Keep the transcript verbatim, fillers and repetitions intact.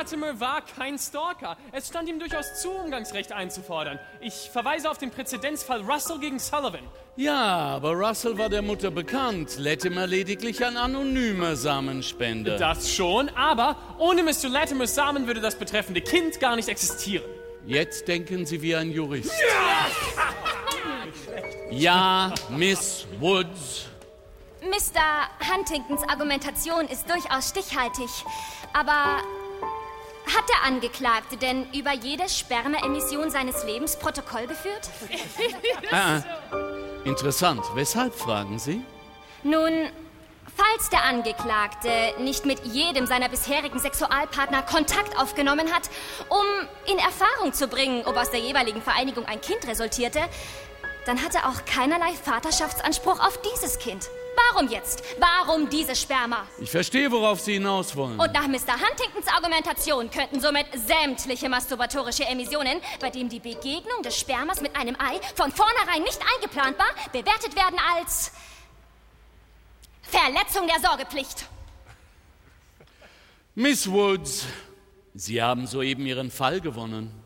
Latimer war kein Stalker. Es stand ihm durchaus zu, Umgangsrecht einzufordern. Ich verweise auf den Präzedenzfall Russell gegen Sullivan. Ja, aber Russell war der Mutter bekannt. Latimer lediglich ein anonymer Samenspender. Das schon, aber ohne Mister Latimers Samen würde das betreffende Kind gar nicht existieren. Jetzt denken Sie wie ein Jurist. Ja, Miss Woods. Mister Huntingtons Argumentation ist durchaus stichhaltig, aber hat der Angeklagte denn über jede Spermaemission seines Lebens Protokoll geführt? ah, interessant. Weshalb, fragen Sie? Nun, falls der Angeklagte nicht mit jedem seiner bisherigen Sexualpartner Kontakt aufgenommen hat, um in Erfahrung zu bringen, ob aus der jeweiligen Vereinigung ein Kind resultierte, dann hat er auch keinerlei Vaterschaftsanspruch auf dieses Kind. Warum jetzt? Warum diese Sperma? Ich verstehe, worauf Sie hinaus wollen. Und nach Mister Huntingtons Argumentation könnten somit sämtliche masturbatorische Emissionen, bei denen die Begegnung des Spermas mit einem Ei von vornherein nicht eingeplant war, bewertet werden als Verletzung der Sorgepflicht. Miss Woods, Sie haben soeben Ihren Fall gewonnen.